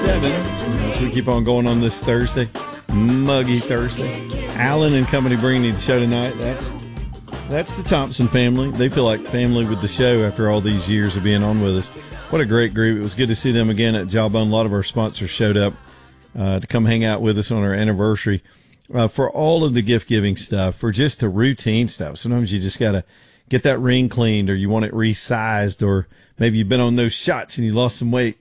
7. As we keep on going on this Thursday, muggy Thursday. Alan and company bringing you the show tonight. That's the Thompson family. They feel like family with the show after all these years of being on with us. What a great group. It was good to see them again at Jawbone. A lot of our sponsors showed up to come hang out with us on our anniversary for all of the gift-giving stuff, for just the routine stuff. Sometimes you just got to get that ring cleaned, or you want it resized, or maybe you've been on those shots and you lost some weight.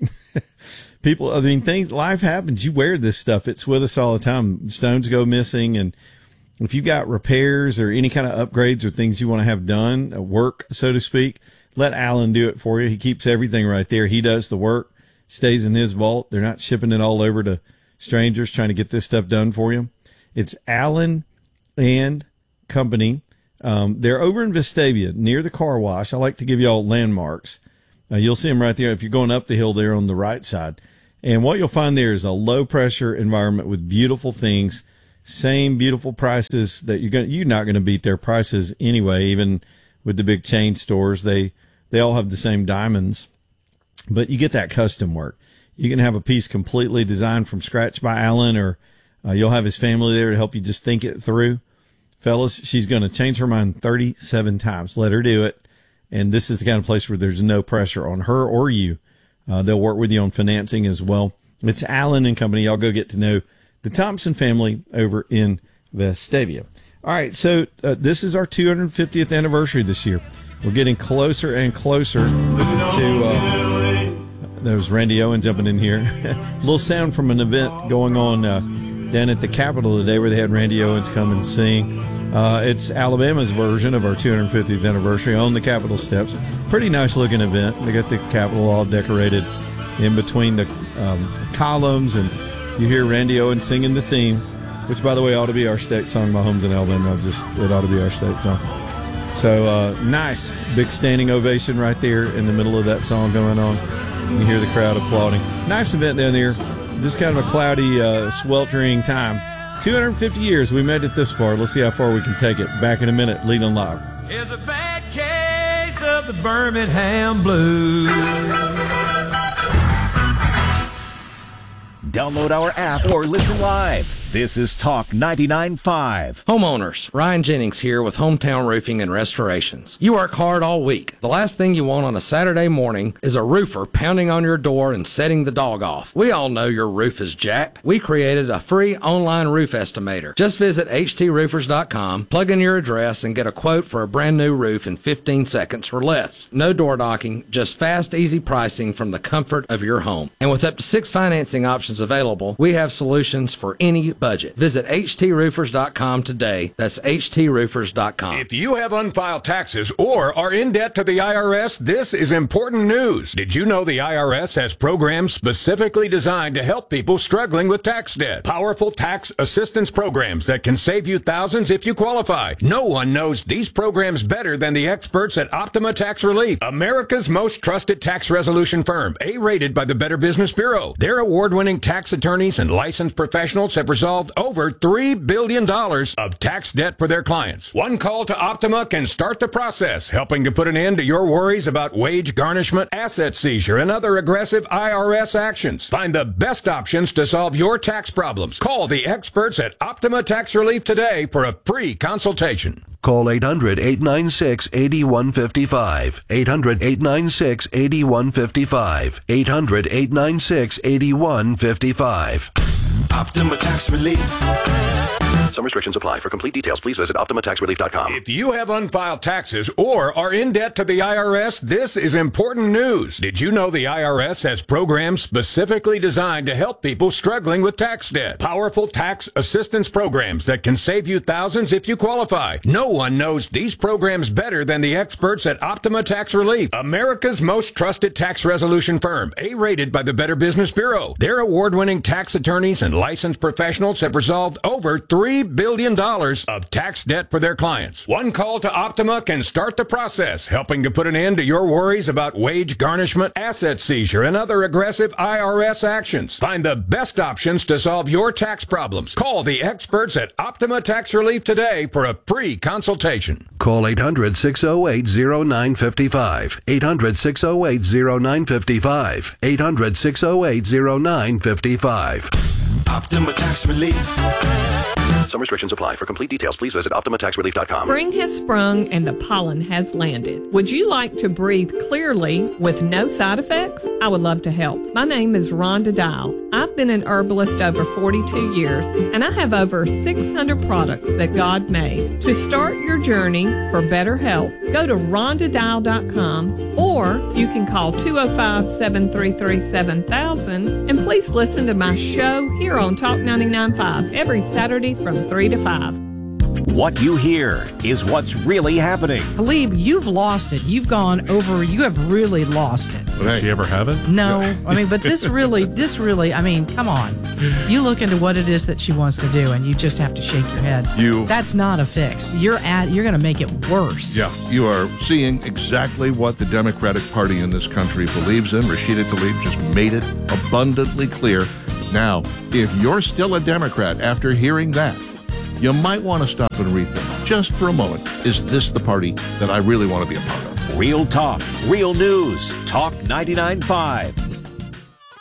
Life happens. You wear this stuff. It's with us all the time. Stones go missing, and if you got repairs or any kind of upgrades or things you want to have done, work, so to speak, let Alan do it for you. He keeps everything right there. He does the work, stays in his vault. They're not shipping it all over to strangers trying to get this stuff done for you. It's Alan and Company. They're over in Vestavia near the car wash. I like to give you all landmarks. You'll see them right there if you're going up the hill there on the right side. And what you'll find there is a low-pressure environment with beautiful things, same beautiful prices that you're not going to beat their prices anyway, even with the big chain stores. They all have the same diamonds, but you get that custom work. You can have a piece completely designed from scratch by Alan, or you'll have his family there to help you just think it through. Fellas, she's going to change her mind 37 times. Let her do it. And this is the kind of place where there's no pressure on her or you. They'll work with you on financing as well. It's Alan and Company. Y'all go get to know the Thompson family over in Vestavia. All right, so this is our 250th anniversary this year. We're getting closer and closer to there was Randy Owen jumping in here. A little sound from an event going on down at the Capitol today where they had Randy Owens come and sing. It's Alabama's version of our 250th anniversary on the Capitol steps. Pretty nice looking event. They got the Capitol all decorated in between the columns, and you hear Randy Owens singing the theme, which, by the way, ought to be our state song. My home's in Alabama. It ought to be our state song. So nice. Big standing ovation right there in the middle of that song going on. You hear the crowd applauding. Nice event down there. Just kind of a cloudy, sweltering time. 250 years, we made it this far. Let's see how far we can take it. Back in a minute, Leland Live. It's a bad case of the Birmingham Blues. Download our app or listen live. This is Talk 99.5. Homeowners, Ryan Jennings here with Hometown Roofing and Restorations. You work hard all week. The last thing you want on a Saturday morning is a roofer pounding on your door and setting the dog off. We all know your roof is jacked. We created a free online roof estimator. Just visit htsroofers.com, plug in your address, and get a quote for a brand new roof in 15 seconds or less. No door knocking, just fast, easy pricing from the comfort of your home. And with up to 6 financing options available, we have solutions for any budget. Visit htsroofers.com today. That's htsroofers.com. If you have unfiled taxes or are in debt to the IRS, this is important news. Did you know the IRS has programs specifically designed to help people struggling with tax debt? Powerful tax assistance programs that can save you thousands if you qualify. No one knows these programs better than the experts at Optima Tax Relief, America's most trusted tax resolution firm, A-rated by the Better Business Bureau. Their award-winning tax attorneys and licensed professionals have resolved over $3 billion of tax debt for their clients. One call to Optima can start the process, helping to put an end to your worries about wage garnishment, asset seizure, and other aggressive IRS actions. Find the best options to solve your tax problems. Call the experts at Optima Tax Relief today for a free consultation. Call 800-896-8155. 800-896-8155. 800-896-8155. Optima Tax Relief. Some restrictions apply. For complete details, please visit OptimaTaxRelief.com. If you have unfiled taxes or are in debt to the IRS, this is important news. Did you know the IRS has programs specifically designed to help people struggling with tax debt? Powerful tax assistance programs that can save you thousands if you qualify. No one knows these programs better than the experts at Optima Tax Relief, America's most trusted tax resolution firm, A-rated by the Better Business Bureau. Their award-winning tax attorneys and licensed professionals have resolved over $3 $3 billion of tax debt for their clients. One call to Optima can start the process, helping to put an end to your worries about wage garnishment, asset seizure, and other aggressive IRS actions. Find the best options to solve your tax problems. Call the experts at Optima Tax Relief today for a free consultation. Call 800-608-0955. 800-608-0955. 800-608-0955. Optima Tax Relief. Some restrictions apply. For complete details, please visit OptimaTaxRelief.com. Spring has sprung and the pollen has landed. Would you like to breathe clearly with no side effects? I would love to help. My name is Rhonda Dial. I've been an herbalist over 42 years, and I have over 600 products that God made. To start your journey for better health, go to rhondadial.com, or you can call 205-733-7000, and please listen to my show here on Talk 99.5 every Saturday from 3 to 5. What you hear is what's really happening. Talib, you've lost it. You've gone over, you have really lost it. Did she ever have it? No. I mean, but this really, I mean, come on. You look into what it is that she wants to do, and you just have to shake your head. That's not a fix. You're going to make it worse. Yeah, you are seeing exactly what the Democratic Party in this country believes in. Rashida Tlaib just made it abundantly clear. Now, if you're still a Democrat after hearing that, you might want to stop and rethink just for a moment. Is this the party that I really want to be a part of? Real talk, real news. Talk 99.5.